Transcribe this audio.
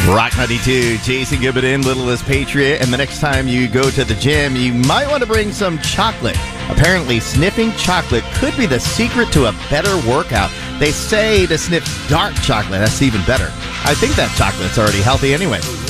Rock 92, Jason Gibbon, Littlest Patriot, and the next time you go to the gym, you might want to bring some chocolate. Apparently, sniffing chocolate could be the secret to a better workout. They say to sniff dark chocolate, that's even better. I think that chocolate's already healthy anyway.